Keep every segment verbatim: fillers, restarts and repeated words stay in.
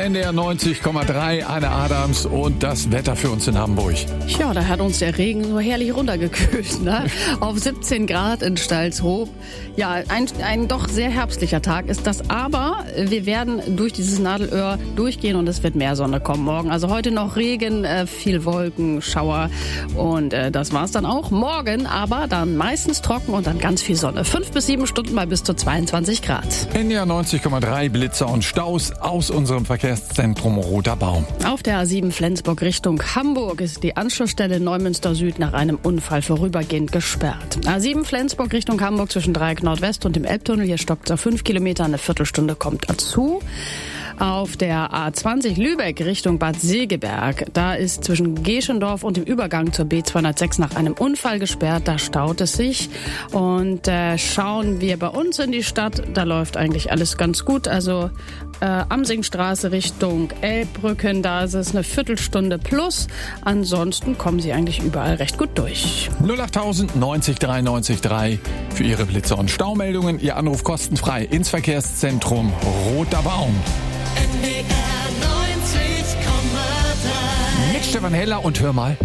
N D R neunzig Komma drei, Anne Adams und das Wetter für uns in Hamburg. Ja, da hat uns der Regen so herrlich runtergekühlt, ne? Auf siebzehn Grad in Stalzhoop. Ja, ein, ein doch sehr herbstlicher Tag ist das, aber wir werden durch dieses Nadelöhr durchgehen und es wird mehr Sonne kommen morgen. Also heute noch Regen, äh, viel Wolken, Schauer und äh, das war's dann auch. Morgen aber dann meistens trocken und dann ganz viel Sonne. Fünf bis sieben Stunden bei bis zu zweiundzwanzig Grad. N D R neunzig Komma drei, Blitzer und Staus aus unserem Verkehrszentrum Roter Baum. Auf der A sieben Flensburg Richtung Hamburg ist die Anschlussstelle Neumünster Süd nach einem Unfall vorübergehend gesperrt. A sieben Flensburg Richtung Hamburg zwischen Dreieck Nordwest und dem Elbtunnel. Hier stoppt es auf fünf Kilometer, eine Viertelstunde kommt dazu. Auf der A zwanzig Lübeck Richtung Bad Segeberg, da ist zwischen Geschendorf und dem Übergang zur B zweihundertsechs nach einem Unfall gesperrt, da staut es sich. Und äh, schauen wir bei uns in die Stadt, da läuft eigentlich alles ganz gut. Also äh, Amsingstraße Richtung Elbbrücken, da ist es eine Viertelstunde plus. Ansonsten kommen Sie eigentlich überall recht gut durch. null achttausend neunzig drei neunzig drei für Ihre Blitzer und Staumeldungen. Ihr Anruf kostenfrei ins Verkehrszentrum Roter Baum. N D R neunzig Komma drei. Mit Stefan Heller und hör mal.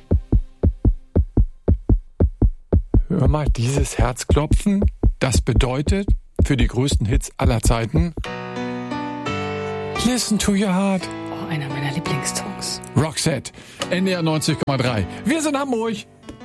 Hör mal dieses Herzklopfen. Das bedeutet für die größten Hits aller Zeiten: Listen to your heart. Oh, einer meiner Lieblingssongs. Roxette, N D R neunzig Komma drei. Wir sind Hamburg.